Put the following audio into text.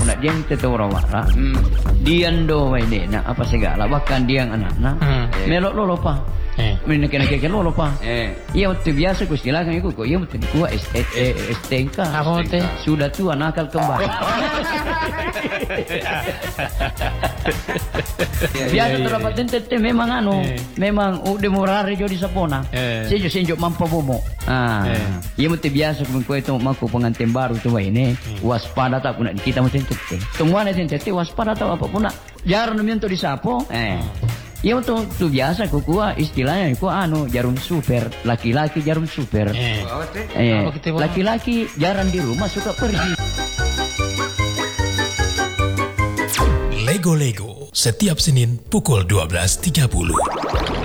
nak dia tetoro wara. Dian do wae na apa segala bahkan dia anak-anak. Melok lolo pa. Mina kena lolo pa. Iya waktu biasa ku silakan iku kok iya waktu ku STNK. Apa teh? Sudah tua nakal kembali. Biasa terdapat tente memang memang udah murari jo di sapona. Senjo mampu bomo. Iya waktu biasa ku itu maku pengantin baru tuh ini waspada tak pun kita mesti tente. Semua tente waspada tak apa pun jarang menyentuh di sapo. Ya untuk tu biasa kuah istilahnya jarum super laki-laki jarum super. Laki-laki jarang di rumah suka pergi. Lego setiap Senin pukul 12.30.